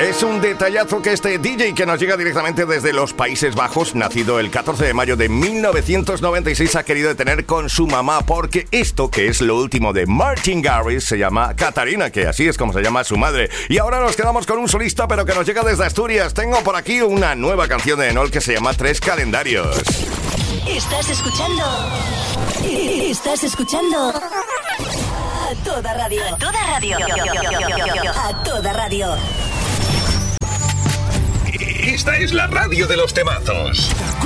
Es un detallazo que este DJ, que nos llega directamente desde los Países Bajos, nacido el 14 de mayo de 1996, ha querido tener con su mamá, porque esto, que es lo último de Martin Garrix, se llama Catarina, que así es como se llama su madre. Y ahora nos quedamos con un solista, pero que nos llega desde Asturias. Tengo por aquí una nueva canción de Enol que se llama Tres Calendarios. Estás escuchando A Toda Radio. A Toda Radio. A Toda Radio. Esta es la radio de los temazos.